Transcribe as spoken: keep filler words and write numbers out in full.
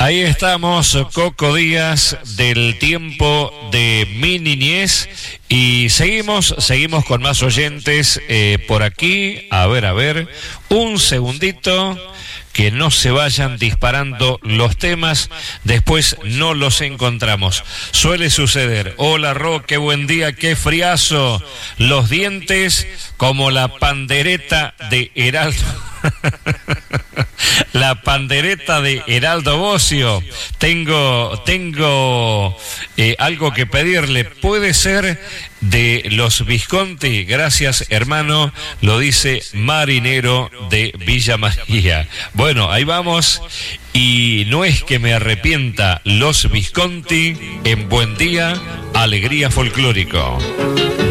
Ahí estamos, Coco Díaz, del tiempo de mi niñez, y seguimos, seguimos con más oyentes eh, por aquí. A ver, a ver, un segundito, que no se vayan disparando los temas, después no los encontramos. Suele suceder. Hola, Ro, qué buen día, qué friazo. Los dientes como la pandereta de Heraldo. La pandereta de Heraldo Bocio. Tengo, tengo eh, algo que pedirle. ¿Puede ser de los Visconti? Gracias, hermano. Lo dice Marinero de Villa María. Bueno, ahí vamos. Y no es que me arrepienta, los Visconti en Buen Día, Alegría Folclórico.